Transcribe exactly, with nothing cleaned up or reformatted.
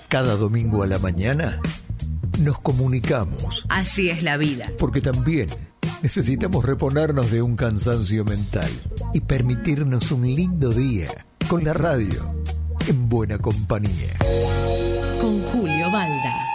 Cada domingo a la mañana nos comunicamos. Así es la vida. Porque también necesitamos reponernos de un cansancio mental y permitirnos un lindo día con la radio en buena compañía. Con Julio Balda.